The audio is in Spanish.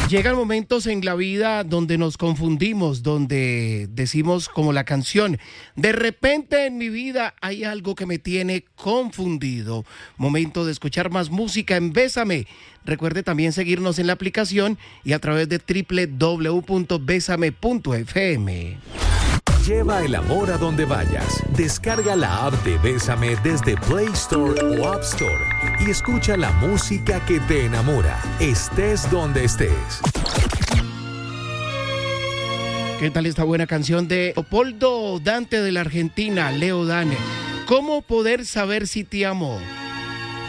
Llegan momentos en la vida donde nos confundimos, donde decimos como la canción, de repente en mi vida hay algo que me tiene confundido. Momento de escuchar más música en Bésame. Recuerde también seguirnos en la aplicación y a través de www.besame.fm. Lleva el amor a donde vayas. Descarga la app de Bésame desde Play Store o App Store y escucha la música que te enamora, estés donde estés. ¿Qué tal esta buena canción de Leopoldo Dante de la Argentina, Leo Dan? ¿Cómo poder saber si te amo?